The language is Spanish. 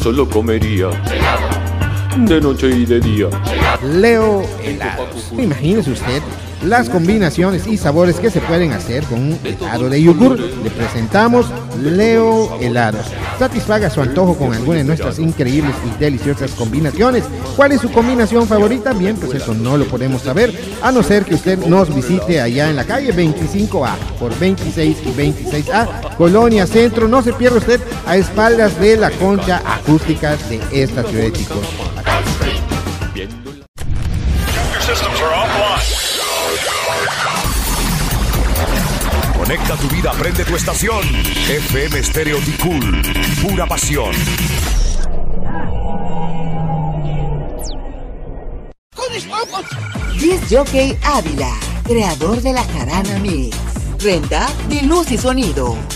solo comería de noche y de día. Leo helados. Imagínese usted las combinaciones y sabores que se pueden hacer con un helado de yogur. Le presentamos Leo helados. Satisfaga su antojo con alguna de nuestras increíbles y deliciosas combinaciones. ¿Cuál es su combinación favorita? Bien, pues eso no lo podemos saber, a no ser que usted nos visite allá en la calle 25A por 26 y 26A, Colonia Centro. No se pierda usted, a espaldas de la concha acústica de esta ciudad de Chicos. Conecta tu vida, prende tu estación. FM Stereo Ticul, pura pasión. Disc Jockey Ávila, creador de la Jarana Mix. Renta de luz y sonido.